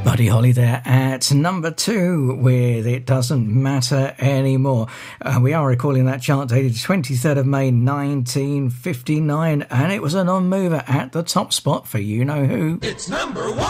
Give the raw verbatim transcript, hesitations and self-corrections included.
Buddy Holly there at number two with It Doesn't Matter Anymore. Uh, we are recalling that chart dated twenty-third of May nineteen fifty-nine, and it was a non-mover at the top spot for you know who. It's number one.